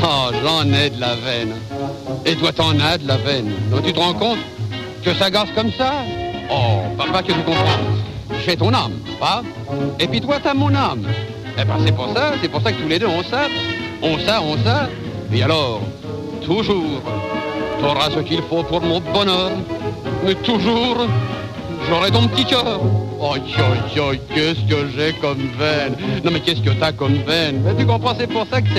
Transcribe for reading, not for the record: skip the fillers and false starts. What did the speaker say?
Oh, j'en ai de la veine. Et toi, t'en as de la veine. Donc, tu te rends compte que ça gasse comme ça? Oh, papa, que tu comprends. J'ai ton âme, pas? Et puis toi, t'as mon âme. Eh ben, c'est pour ça que tous les deux, on ça. Et alors, toujours, t'auras ce qu'il faut pour mon bonheur. Mais toujours, j'aurai ton petit cœur. Oh, qu'est-ce que j'ai comme veine. Non, mais qu'est-ce que t'as comme veine? Mais tu comprends, c'est pour ça que